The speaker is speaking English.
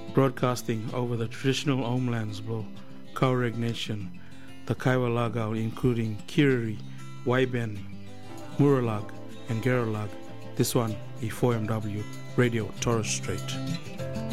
broadcasting over the traditional homelands below Kaureg Nation, the Kaiwa Lagao, including Kiriri, Waiben, Muralag, and Geralag. This one, E4MW Radio Torres Strait.